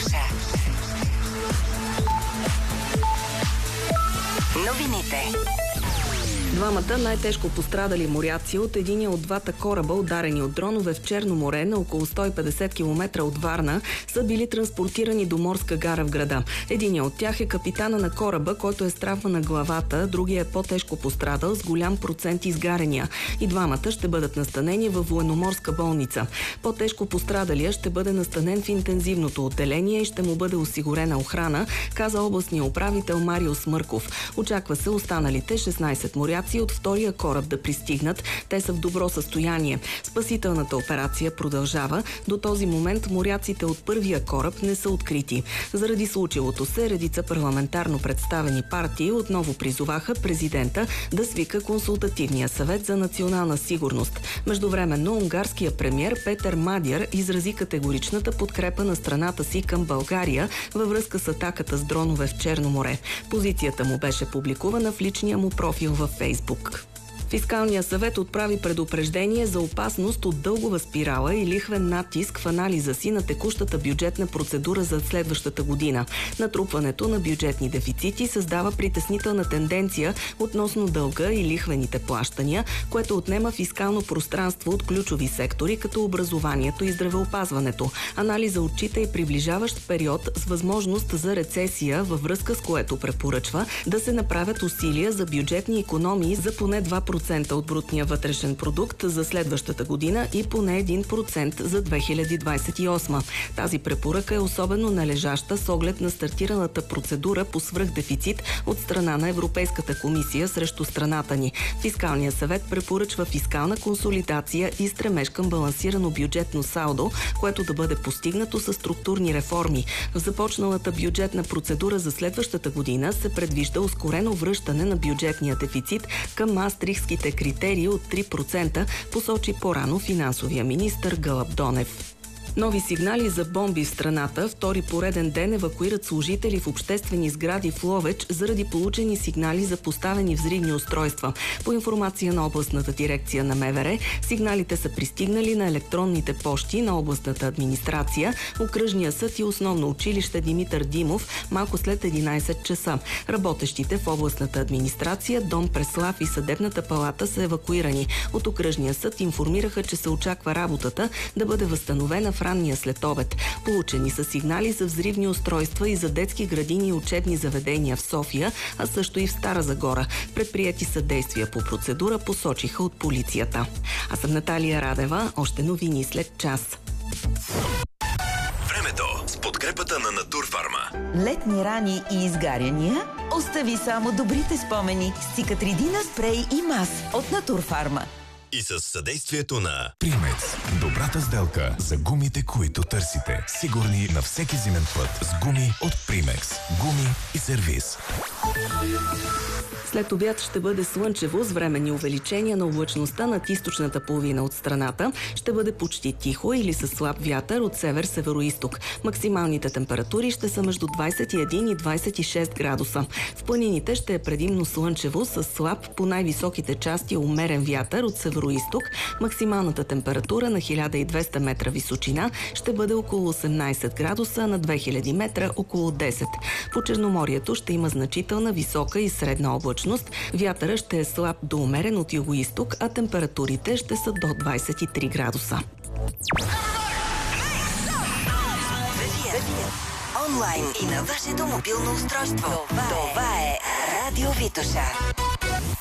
Витоша. Новините. Двамата най-тежко пострадали моряци от единия от двата кораба, ударени от дронове в Черно море на около 150 км от Варна, са били транспортирани до морска гара в града. Единият от тях е капитана на кораба, който е с травма на главата, другия е по-тежко пострадал с голям процент изгарения. И двамата ще бъдат настанени във военноморска болница. По-тежко пострадалия ще бъде настанен в интензивното отделение и ще му бъде осигурена охрана, каза областният управител Марио Смърков. Очаква се останалите 16 моряци от втория кораб да пристигнат. Те са в добро състояние. Спасителната операция продължава. До този момент моряците от първия кораб не са открити. Заради случилото се, редица парламентарно представени партии отново призоваха президента да свика консултативния съвет за национална сигурност. Междувременно унгарския премиер Петър Мадяр изрази категоричната подкрепа на страната си към България във връзка с атаката с дронове в Черно море. Позицията му беше публикувана в личния му профил във Фейсбук. Фискалният съвет отправи предупреждение за опасност от дългова спирала и лихвен натиск в анализа си на текущата бюджетна процедура за следващата година. Натрупването на бюджетни дефицити създава притеснителна тенденция относно дълга и лихвените плащания, което отнема фискално пространство от ключови сектори, като образованието и здравеопазването. Анализа отчита и приближаващ период с възможност за рецесия, във връзка с което препоръчва да се направят усилия за бюджетни икономии за поне 2% от брутния вътрешен продукт за следващата година и поне 1% за 2028. Тази препоръка е особено належаща с оглед на стартиралата процедура по свръхдефицит от страна на Европейската комисия срещу страната ни. Фискалният съвет препоръчва фискална консолидация и стремеж към балансирано бюджетно салдо, което да бъде постигнато със структурни реформи. В започналата бюджетна процедура за следващата година се предвижда ускорено връщане на бюджетния дефицит към Маастрихтските критерии от 3%, посочи по-рано финансовия министър Гълъб Донев. Нови сигнали за бомби в страната. Втори пореден ден евакуират служители в обществени сгради в Ловеч заради получени сигнали за поставени взривни устройства. По информация на областната дирекция на МВР, сигналите са пристигнали на електронните пощи на областната администрация, окръжния съд и основно училище Димитър Димов малко след 11 часа. Работещите в областната администрация, Дом Преслав и Съдебната палата са евакуирани. От окръжния съд информираха, че се очаква работата да бъде възстановена в ранния следобед. Получени са сигнали за взривни устройства и за детски градини и учебни заведения в София, а също и в Стара Загора. Предприети са действия по процедура, посочиха от полицията. Аз съм Наталия Радева. Още новини след час. Времето с подкрепата на Натурфарма. Летни рани и изгаряния? Остави само добрите спомени с Цикатридина спрей и мас от Натурфарма. И с съдействието на Примекс. Добрата сделка за гумите, които търсите. Сигурни на всеки зимен път с гуми от Примекс. Гуми и сервиз. След обяд ще бъде слънчево с временни увеличения на облачността над източната половина от страната. Ще бъде почти тихо или със слаб вятър от север-североизток. Максималните температури ще са между 21 и 26 градуса. В планините ще е предимно слънчево с слаб по най-високите части умерен вятър от североизток. Максималната температура на 1200 метра височина ще бъде около 18 градуса, на 2000 метра около 10. По Черноморието ще има значителна висока и средна облачност. Вятъра ще е слаб до умерен от югоизток, а температурите ще са до 23 градуса. Онлайн и на вашето мобилно устройство. Това е Радио Витоша.